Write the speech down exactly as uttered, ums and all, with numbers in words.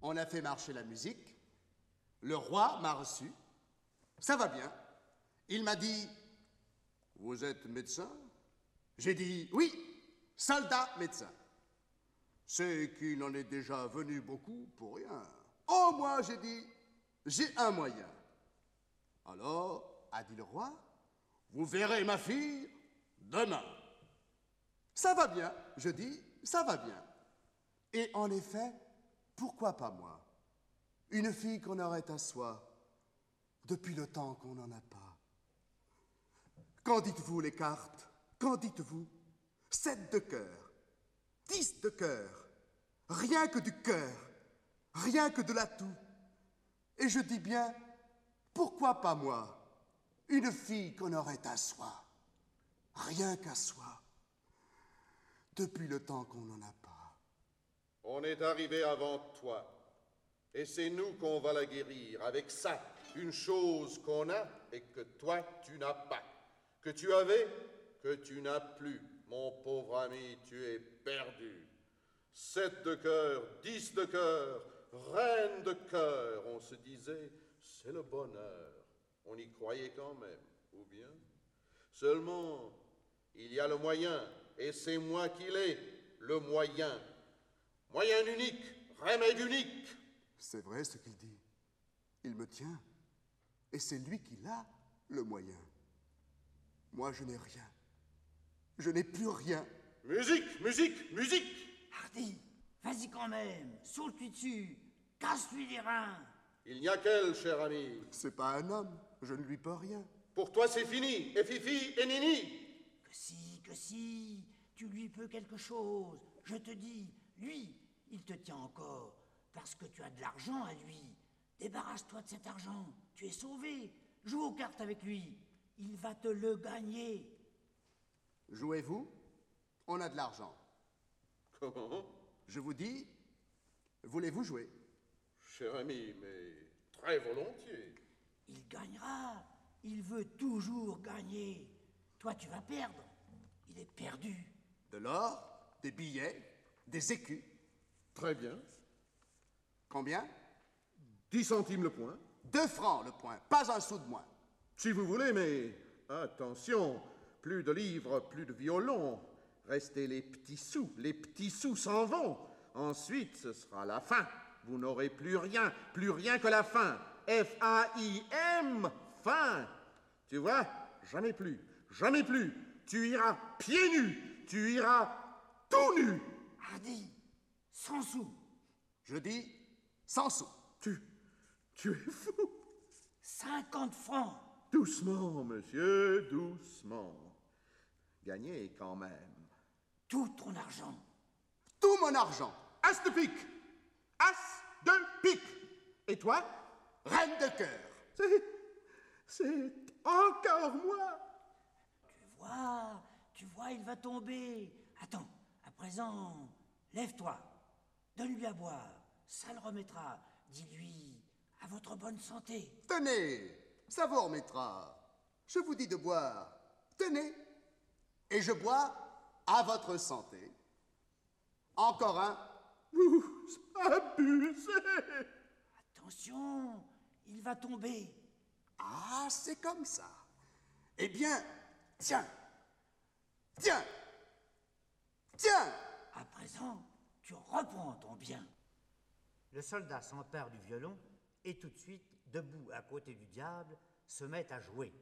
On a fait marcher la musique. Le roi m'a reçu. Ça va bien. Il m'a dit, « Vous êtes médecin ?» J'ai dit, « Oui, soldat médecin. » C'est qu'il en est déjà venu beaucoup pour rien. Oh, moi, j'ai dit, « J'ai un moyen. » Alors, a dit le roi, « Vous verrez ma fille demain. » Ça va bien, je dis, ça va bien. Et en effet, pourquoi pas moi? Une fille qu'on aurait à soi, depuis le temps qu'on n'en a pas. Qu'en dites-vous, les cartes? Qu'en dites-vous? Sept de cœur, dix de cœur, rien que du cœur, rien que de l'atout. Et je dis bien, pourquoi pas moi? Une fille qu'on aurait à soi, rien qu'à soi, depuis le temps qu'on n'en a pas. On est arrivé avant toi, et c'est nous qu'on va la guérir avec ça, une chose qu'on a et que toi tu n'as pas, que tu avais, que tu n'as plus. Mon pauvre ami, tu es perdu. Sept de cœur, dix de cœur, reine de cœur, on se disait, c'est le bonheur. On y croyait quand même, ou bien? Seulement, il y a le moyen, et c'est moi qui l'ai, le moyen. Moyen unique, remède unique. C'est vrai ce qu'il dit. Il me tient. Et c'est lui qui l'a, le moyen. Moi, je n'ai rien. Je n'ai plus rien. Musique, musique, musique. Hardy, vas-y quand même, saute-lui dessus, casse-lui les reins. Il n'y a qu'elle, cher ami. C'est pas un homme, je ne lui peux rien. Pour toi, c'est fini, et Fifi, et Nini. Que si, que si, tu lui peux quelque chose. Je te dis, lui, il te tient encore, parce que tu as de l'argent à lui. Débarrasse-toi de cet argent, tu es sauvé. Joue aux cartes avec lui, il va te le gagner. Jouez-vous? On a de l'argent. Comment? Je vous dis, voulez-vous jouer? Cher ami, mais très volontiers. Il gagnera, il veut toujours gagner. Toi, tu vas perdre, il est perdu. De l'or, des billets, des écus. Très bien. Combien? Dix centimes le point. Deux francs le point, pas un sou de moins. Si vous voulez, mais attention, plus de livres, plus de violons. Restez les petits sous, les petits sous s'en vont. Ensuite, ce sera la fin. Vous n'aurez plus rien, plus rien que la fin. F A I M, fin. Tu vois, jamais plus, jamais plus. Tu iras pieds nus, tu iras tout nu. Hardy, cent sous. Je dis cent sous. Tu, tu es fou. Cinquante francs. Doucement, monsieur, doucement. Gagnez quand même. Tout ton argent. Tout mon argent. As de pique. As de pique. Et toi? Reine de cœur. C'est... c'est encore moi. Tu vois, tu vois, il va tomber. Attends, à présent, lève-toi. Donne-lui à boire. Ça le remettra. Dis-lui, à votre bonne santé. Tenez, ça vous remettra. Je vous dis de boire. Tenez. Et je bois à votre santé. Encore un. Vous abusez. Attention, il va tomber. Ah, c'est comme ça. Eh bien, tiens. Tiens. Tiens. À présent, tu reprends ton bien. Le soldat s'empare du violon et tout de suite, debout à côté du diable, se met à jouer.